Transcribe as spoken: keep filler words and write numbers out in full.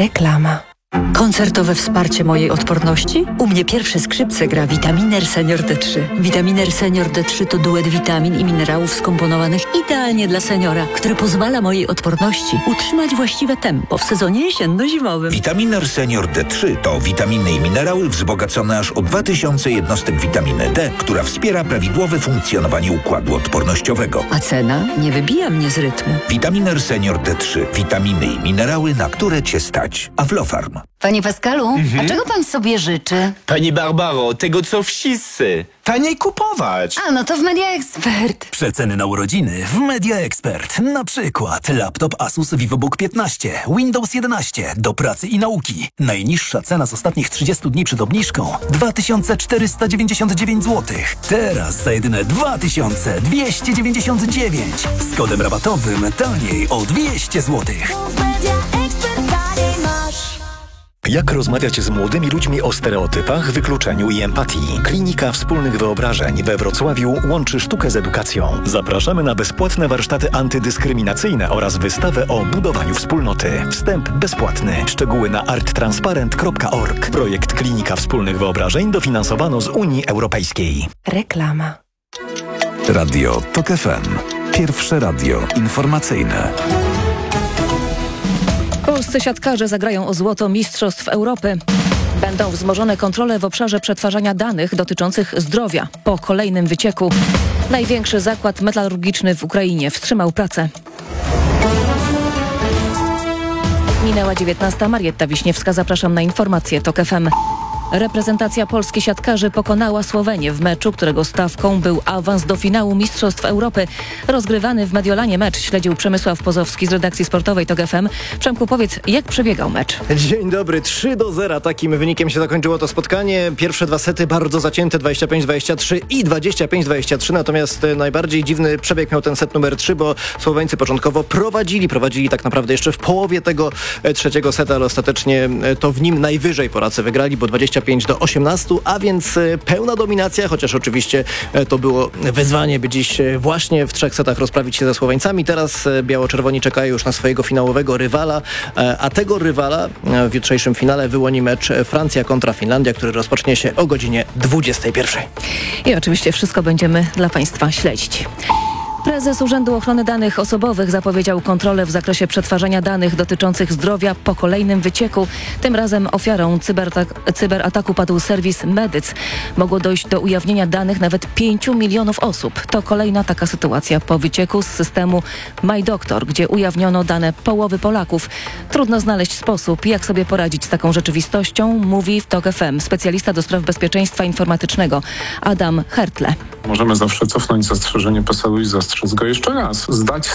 Reklama. Koncertowe wsparcie mojej odporności? U mnie pierwsze skrzypce gra Vitaminer Senior D trzy. Vitaminer Senior D trzy to duet witamin i minerałów skomponowanych idealnie dla seniora, który pozwala mojej odporności utrzymać właściwe tempo w sezonie jesienno-zimowym. Vitaminer Senior D trzy to witaminy i minerały wzbogacone aż o dwa tysiące jednostek witaminy D, która wspiera prawidłowe funkcjonowanie układu odpornościowego. A cena nie wybija mnie z rytmu. Vitaminer Senior D trzy. Witaminy i minerały, na które Cię stać. Aflofarm. Panie Pascalu, Mhm. a czego pan sobie życzy? Pani Barbaro, tego co wszyscy. Taniej kupować. A, no to w Media Expert. Przeceny na urodziny w Media Expert. Na przykład laptop Asus VivoBook piętnaście, Windows jedenaście do pracy i nauki. Najniższa cena z ostatnich trzydziestu dni przed obniżką dwa tysiące czterysta dziewięćdziesiąt dziewięć złotych. Teraz za jedyne dwa tysiące dwieście dziewięćdziesiąt dziewięć. Z kodem rabatowym taniej o dwieście złotych. Jak rozmawiać z młodymi ludźmi o stereotypach, wykluczeniu i empatii? Klinika Wspólnych Wyobrażeń we Wrocławiu łączy sztukę z edukacją. Zapraszamy na bezpłatne warsztaty antydyskryminacyjne oraz wystawę o budowaniu wspólnoty. Wstęp bezpłatny. Szczegóły na arttransparent kropka org. Projekt Klinika Wspólnych Wyobrażeń dofinansowano z Unii Europejskiej. Reklama. Radio TOK F M. Pierwsze radio informacyjne. Polscy siatkarze zagrają o złoto Mistrzostw Europy. Będą wzmożone kontrole w obszarze przetwarzania danych dotyczących zdrowia. Po kolejnym wycieku największy zakład metalurgiczny w Ukrainie wstrzymał pracę. Minęła dziewiętnasta. Marietta Wiśniewska, zapraszam na informacje TOK F M. Reprezentacja Polski siatkarzy pokonała Słowenię w meczu, którego stawką był awans do finału Mistrzostw Europy. Rozgrywany w Mediolanie mecz śledził Przemysław Pozowski z redakcji sportowej TOK F M. Przemku, powiedz, jak przebiegał mecz? Dzień dobry, trzy do zera. Takim wynikiem się zakończyło to spotkanie. Pierwsze dwa sety bardzo zacięte, dwadzieścia pięć dwadzieścia trzy i dwadzieścia pięć dwadzieścia trzy. Natomiast najbardziej dziwny przebieg miał ten set numer trzy, bo Słoweńcy początkowo prowadzili, prowadzili tak naprawdę jeszcze w połowie tego trzeciego seta, ale ostatecznie to w nim najwyżej Polacy wygrali, bo dwadzieścia pięć do osiemnastu, a więc pełna dominacja, chociaż oczywiście to było wyzwanie, by dziś właśnie w trzech setach rozprawić się ze Słoweńcami. Teraz biało-czerwoni czekają już na swojego finałowego rywala, a tego rywala w jutrzejszym finale wyłoni mecz Francja kontra Finlandia, który rozpocznie się o godzinie dwudziestej pierwszej. I oczywiście wszystko będziemy dla Państwa śledzić. Prezes Urzędu Ochrony Danych Osobowych zapowiedział kontrolę w zakresie przetwarzania danych dotyczących zdrowia po kolejnym wycieku. Tym razem ofiarą cyberata- cyberataku padł serwis Medyc. Mogło dojść do ujawnienia danych nawet pięciu milionów osób. To kolejna taka sytuacja po wycieku z systemu MyDoctor, gdzie ujawniono dane połowy Polaków. Trudno znaleźć sposób, jak sobie poradzić z taką rzeczywistością, mówi w TOK F M specjalista do spraw bezpieczeństwa informatycznego Adam Hertle. Możemy zawsze cofnąć zastrzeżenie P E S E L u i zastrzec go jeszcze raz. Zdać